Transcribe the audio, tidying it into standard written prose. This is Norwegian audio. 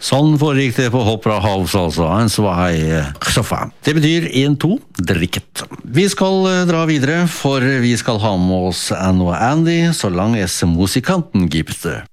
Sånn foregikk det på Opera House, altså. En svei sjåfør. Det betyr 1-2, drikket. Vi skal dra videre, for vi skal ha med oss Anne og Andy, så lang es musikanten gibt.